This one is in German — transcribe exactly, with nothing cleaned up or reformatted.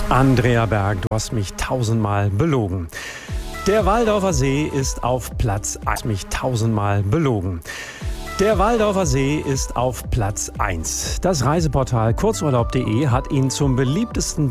Andrea Berg, du hast mich tausendmal belogen. Der Waldorfer See ist auf Platz eins. Mich tausendmal belogen. Der Waldorfer See ist auf Platz eins. Das Reiseportal kurzurlaub punkt de hat ihn zum beliebtesten